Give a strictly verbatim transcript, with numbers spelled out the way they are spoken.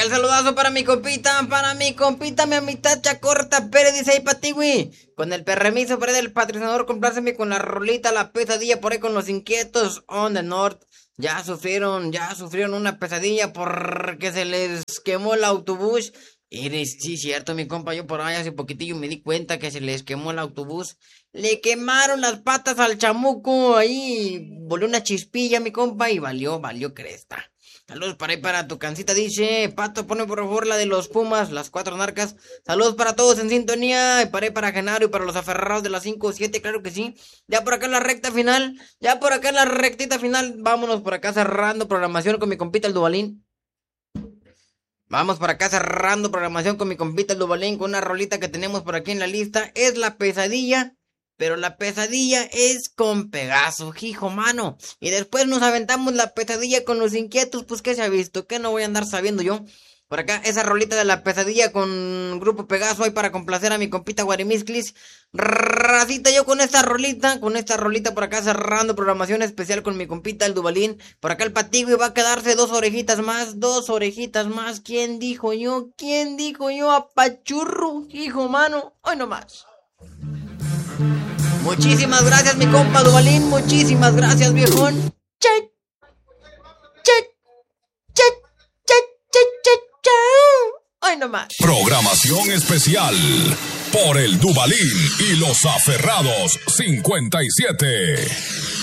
el saludazo para mi compita, para mi compita, mi amistad Chacorta Pérez, dice ahí pa' ti, güey. Con el perremiso, Fred, el patrocinador, compláceme con la rolita, la pesadilla por ahí con los inquietos on the north. Ya sufrieron, ya sufrieron una pesadilla porque se les quemó el autobús. Y sí, cierto, mi compa, yo por ahí hace poquitillo me di cuenta que se les quemó el autobús. Le quemaron las patas al chamuco, ahí volvió una chispilla, mi compa, y valió, valió cresta. Saludos para ahí para tu cancita, dice Pato, pone por favor la de los Pumas, las cuatro narcas. Saludos para todos en sintonía, y para ahí para Genaro y para los aferrados de las cinco o siete, claro que sí. Ya por acá en la recta final, ya por acá en la rectita final, vámonos por acá cerrando programación con mi compita el Duvalín. Vamos por acá cerrando programación con mi compita el Duvalín, con una rolita que tenemos por aquí en la lista, es La Pesadilla. Pero la pesadilla es con Pegaso, hijo mano. Y después nos aventamos la pesadilla con los inquietos. Pues qué se ha visto, que no voy a andar sabiendo yo. Por acá esa rolita de la pesadilla con Grupo Pegaso. Hay para complacer a mi compita Guarimisclis. Racita, yo con esta rolita. Con esta rolita por acá cerrando programación especial con mi compita el Duvalín. Por acá el Patigui va a quedarse dos orejitas más. Dos orejitas más. ¿Quién dijo yo? ¿Quién dijo yo? Apachurro, hijo mano. Hoy nomás. Muchísimas gracias, mi compa Duvalín. Muchísimas gracias, viejón. Che, che, che, che, che, che, che. Hoy nomás. Programación especial por el Duvalín y los Aferrados cincuenta y siete.